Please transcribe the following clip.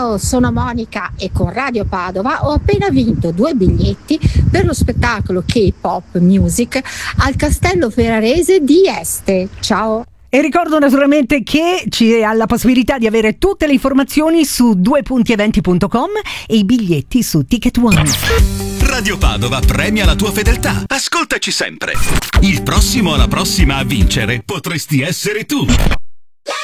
Ciao, sono Monica e con Radio Padova ho appena vinto 2 biglietti per lo spettacolo K-Pop Music al Castello Ferrarese di Este. Ciao! E ricordo naturalmente che ci ha la possibilità di avere tutte le informazioni su duepuntieventi.com e i biglietti su Ticket One. Radio Padova premia la tua fedeltà. Ascoltaci sempre. Il prossimo o la prossima a vincere potresti essere tu.